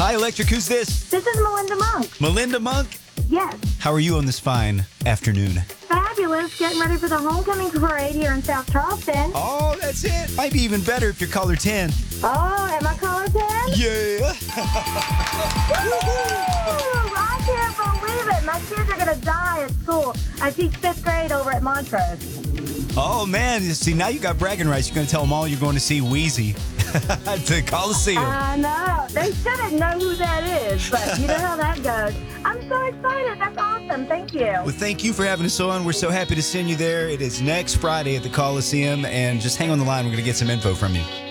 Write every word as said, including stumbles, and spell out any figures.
Hi, Electric. Who's this? This is Melinda Monk. Melinda Monk? Yes. How are you on this fine afternoon? Fabulous. Getting ready for the homecoming parade here in South Charleston. Oh, that's it. Might be even better if you're color ten. Oh, am I color ten? Yeah. I can't believe it. My kids are going to die at school. I teach fifth grade over at Montrose. Oh, man. See, now you got bragging rights. You're going to tell them all you're going to see Wheezy at the Coliseum. I know. They shouldn't know who that is, but you know how that goes. I'm so excited. That's awesome. Thank you. Well, thank you for having us on. We're so happy to send you there. It is next Friday at the Coliseum, and just hang on the line. We're going to get some info from you.